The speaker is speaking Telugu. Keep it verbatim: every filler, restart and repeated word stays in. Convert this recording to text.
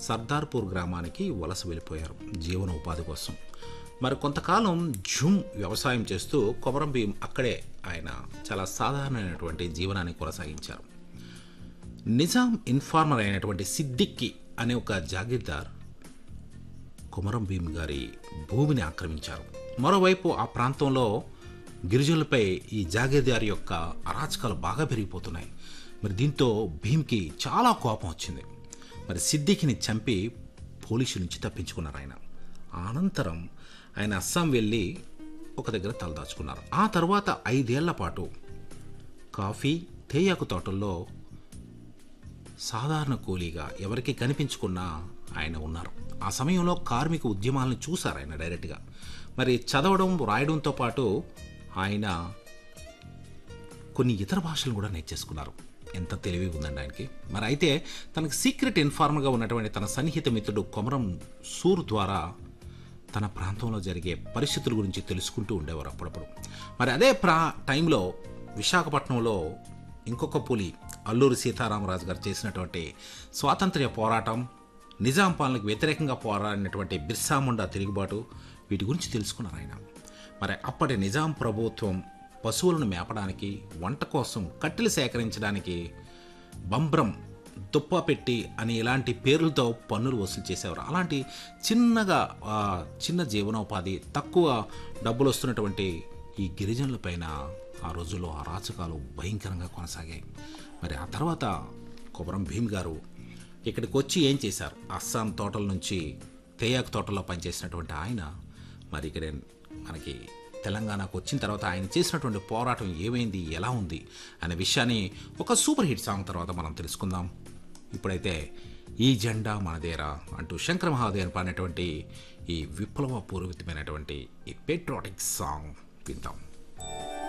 సర్దార్పూర్ గ్రామానికి వలస వెళ్ళిపోయారు జీవన ఉపాధి కోసం. మరి కొంతకాలం జూమ్ వ్యవసాయం చేస్తూ కొమరం భీం అక్కడే ఆయన చాలా సాధారణమైనటువంటి జీవనాన్ని కొనసాగించారు. నిజాం ఇన్ఫార్మర్ అయినటువంటి సిద్దిక్కి అనే ఒక జాగీర్దార్ కొమరం భీం గారి భూమిని ఆక్రమించారు. మరోవైపు ఆ ప్రాంతంలో గిరిజనులపై ఈ జాగీర్దారి యొక్క అరాచకాలు బాగా పెరిగిపోతున్నాయి. మరి దీంతో భీమ్కి చాలా కోపం వచ్చింది. మరి సిద్దికిని చంపి పోలీసు నుంచి తప్పించుకున్నారు ఆయన. అనంతరం ఆయన అస్సాం వెళ్ళి ఒక దగ్గర తలదాచుకున్నారు. ఆ తర్వాత ఐదేళ్ల పాటు కాఫీ తేయాకు తోటల్లో సాధారణ కూలీగా ఎవరికి కనిపించుకున్నా ఆయన ఉన్నారు. ఆ సమయంలో కార్మిక ఉద్యమాలను చూశారు ఆయన డైరెక్ట్గా. మరి చదవడం రాయడంతో పాటు ఆయన కొన్ని ఇతర భాషలు కూడా నేర్చేసుకున్నారు. ఎంత తెలివి ఉందండి ఆయనకి. మరి అయితే తనకు సీక్రెట్ ఇన్ఫార్మర్గా ఉన్నటువంటి తన సన్నిహిత మిత్రుడు కొమరం సూర్ ద్వారా తన ప్రాంతంలో జరిగే పరిస్థితుల గురించి తెలుసుకుంటూ ఉండేవారు అప్పుడప్పుడు. మరి అదే ప్రా టైంలో విశాఖపట్నంలో ఇంకొక పులి అల్లూరి సీతారామరాజు గారు చేసినటువంటి స్వాతంత్ర్య పోరాటం, నిజాం పాలనకు వ్యతిరేకంగా పోరాడినటువంటి బిర్సా ముండా తిరుగుబాటు, వీటి గురించి తెలుసుకున్నారు ఆయన. మరి అప్పటి నిజాం ప్రభుత్వం పశువులను మేపడానికి, వంట కోసం కట్టెలు సేకరించడానికి బంబ్రం, దుప్ప పెట్టి అని ఇలాంటి పేర్లతో పన్నులు వసూలు చేసేవారు. అలాంటి చిన్నగా చిన్న జీవనోపాధి, తక్కువ డబ్బులు వస్తున్నటువంటి ఈ గిరిజనులపైన ఆ రోజుల్లో అరాచకాలు భయంకరంగా కొనసాగాయి. మరి ఆ తర్వాత కొమరం భీం గారు ఇక్కడికి వచ్చి ఏం చేశారు? అస్సాం తోటల నుంచి తేయాకు తోటల్లో పనిచేసినటువంటి ఆయన మరి ఇక్కడ మనకి తెలంగాణకు వచ్చిన తర్వాత ఆయన చేసినటువంటి పోరాటం ఏమైంది, ఎలా ఉంది అనే విషయాన్ని ఒక సూపర్ హిట్ సాంగ్ తర్వాత మనం తెలుసుకుందాం. ఇప్పుడైతే ఈ జెండా మనదేరా అంటూ శంకర మహాదేవన్ పాడినటువంటి ఈ విప్లవ పూర్వితమైనటువంటి ఈ పేట్రోటిక్ సాంగ్ విందాం.